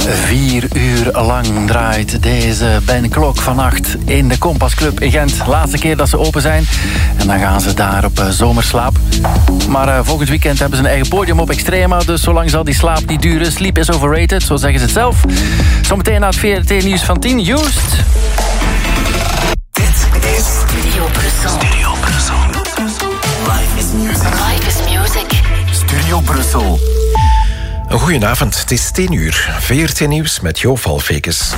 4 uur lang draait deze Ben Klok vannacht in de Kompas Club in Gent. Laatste keer dat ze open zijn. En dan gaan ze daar op zomerslaap. Maar volgend weekend hebben ze een eigen podium op Extrema. Dus zolang zal die slaap niet duren. Sleep is overrated, zo zeggen ze het zelf. Zometeen na het VRT-nieuws van 10. Joost. Dit is Studio Brussel. Studio Brussel. Life is music. Life is music. Studio Brussel. Een goedenavond, het is 10 uur. VRT-nieuws met Jo Valvekes.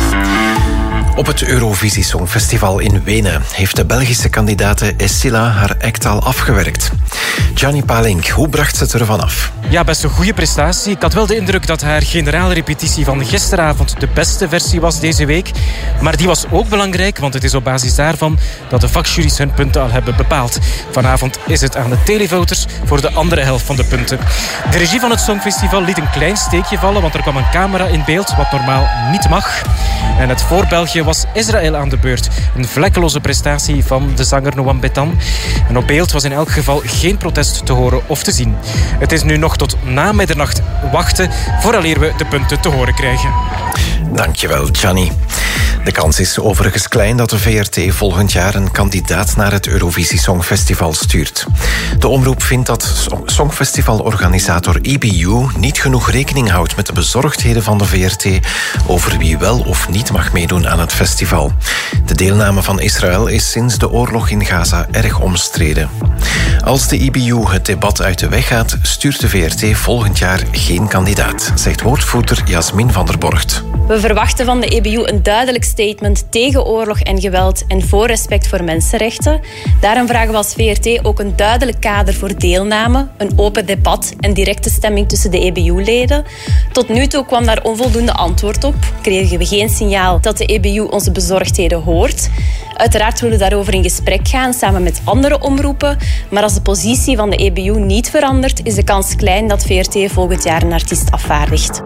Op het Eurovisie Songfestival in Wenen heeft de Belgische kandidate Escilla haar act al afgewerkt. Gianni Palink, hoe bracht ze het ervan af? Ja, best een goede prestatie. Ik had wel de indruk dat haar generaalrepetitie van gisteravond de beste versie was deze week. Maar die was ook belangrijk, want het is op basis daarvan dat de vakjuries hun punten al hebben bepaald. Vanavond is het aan de televoters voor de andere helft van de punten. De regie van het Songfestival liet een klein steekje vallen, want er kwam een camera in beeld, wat normaal niet mag. En het voor België was Israël aan de beurt. Een vlekkeloze prestatie van de zanger Noam Betan. En op beeld was in elk geval geen protest te horen of te zien. Het is nu nog tot na middernacht wachten vooraleer we de punten te horen krijgen. Dankjewel, Gianni. De kans is overigens klein dat de VRT volgend jaar een kandidaat naar het Eurovisie Songfestival stuurt. De omroep vindt dat Songfestivalorganisator EBU niet genoeg rekening houdt met de bezorgdheden van de VRT over wie wel of niet mag meedoen aan het festival. De deelname van Israël is sinds de oorlog in Gaza erg omstreden. Als de EBU het debat uit de weg gaat, stuurt de VRT volgend jaar geen kandidaat, zegt woordvoerder Jasmin van der Borgt. We verwachten van de EBU een duidelijk statement tegen oorlog en geweld en voor respect voor mensenrechten. Daarom vragen we als VRT ook een duidelijk kader voor deelname, een open debat en directe stemming tussen de EBU-leden. Tot nu toe kwam daar onvoldoende antwoord op. Kregen we geen signaal dat de EBU onze bezorgdheden hoort. Uiteraard willen we daarover in gesprek gaan, samen met andere omroepen. Maar als de positie van de EBU niet verandert, is de kans klein dat VRT volgend jaar een artiest afvaardigt.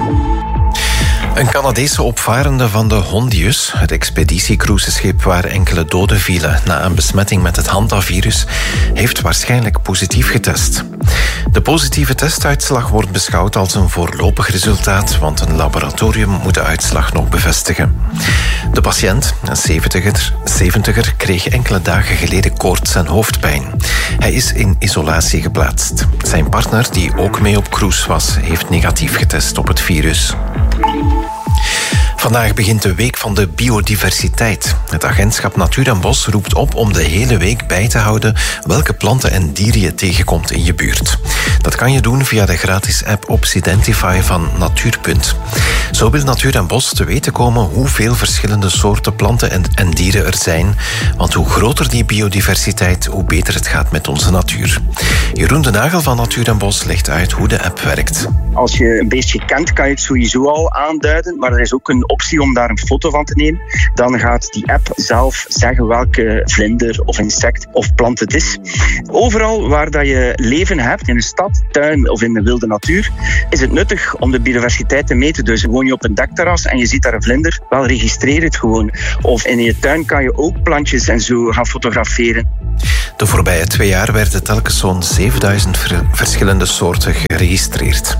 Een Canadese opvarende van de Hondius, het expeditiecruiseschip waar enkele doden vielen na een besmetting met het hantavirus, heeft waarschijnlijk positief getest. De positieve testuitslag wordt beschouwd als een voorlopig resultaat, want een laboratorium moet de uitslag nog bevestigen. De patiënt, een 70er, kreeg enkele dagen geleden koorts en hoofdpijn. Hij is in isolatie geplaatst. Zijn partner, die ook mee op cruise was, heeft negatief getest op het virus. Vandaag begint de Week van de Biodiversiteit. Het agentschap Natuur en Bos roept op om de hele week bij te houden welke planten en dieren je tegenkomt in je buurt. Dat kan je doen via de gratis app Obsidentify van Natuurpunt. Zo wil Natuur en Bos te weten komen hoeveel verschillende soorten planten en dieren er zijn. Want hoe groter die biodiversiteit, hoe beter het gaat met onze natuur. Jeroen de Nagel van Natuur en Bos legt uit hoe de app werkt. Als je een beestje kent, kan je het sowieso al aanduiden, maar er is ook een optie om daar een foto van te nemen. Dan gaat die app zelf zeggen welke vlinder of insect of plant het is. Overal waar dat je leven hebt, in een stad, tuin of in de wilde natuur, is het nuttig om de biodiversiteit te meten. Dus woon je op een dakterras en je ziet daar een vlinder, wel registreer het gewoon. Of in je tuin kan je ook plantjes en zo gaan fotograferen. De voorbije 2 jaar werden telkens zo'n 7000 verschillende soorten geregistreerd.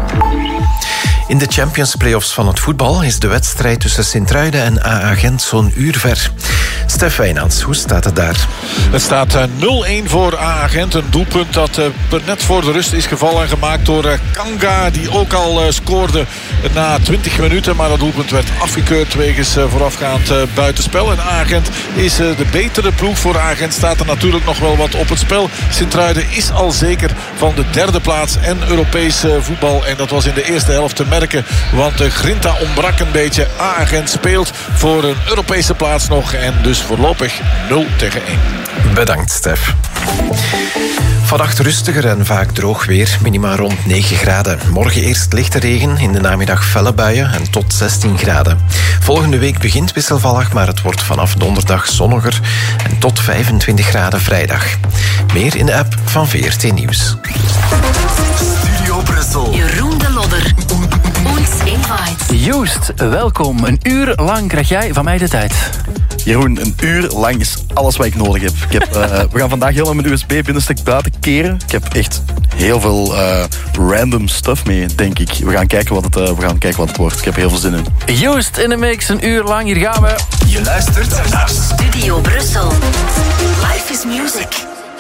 In de Champions Playoffs van het voetbal is de wedstrijd tussen Sint-Truiden en AA Gent zo'n uur ver. Stef Wijnands, hoe staat het daar? Het staat 0-1 voor AA Gent. Een doelpunt dat net voor de rust is gevallen, gemaakt door Kanga, die ook al scoorde na 20 minuten. Maar dat doelpunt werd afgekeurd wegens voorafgaand buitenspel. En AA Gent is de betere ploeg. Voor AA Gent staat er natuurlijk nog wel wat op het spel. Sint-Truiden is al zeker van de 3e plaats en Europees voetbal. En dat was in de eerste helft te merken, want de grinta ontbrak een beetje. AA Gent speelt voor een Europese plaats nog en dus voorlopig 0-1. Bedankt, Stef. Vannacht rustiger en vaak droog weer, minima rond 9 graden. Morgen eerst lichte regen, in de namiddag felle buien en tot 16 graden. Volgende week begint wisselvallig, maar het wordt vanaf donderdag zonniger en tot 25 graden vrijdag. Meer in de app van VRT Nieuws. Studio Brussel. Jeroen de Lodder. Ons invite. Joost, welkom. Een uur lang krijg jij van mij de tijd. Jeroen, een uur lang is alles wat ik nodig heb. We gaan vandaag helemaal mijn USB-binnenstuk buiten keren. Ik heb echt heel veel random stuff mee, denk ik. We gaan kijken wat het wordt. Ik heb heel veel zin in. Joost in de mix, een uur lang. Hier gaan we. Je luistert naar Studio Brussel. Life is music.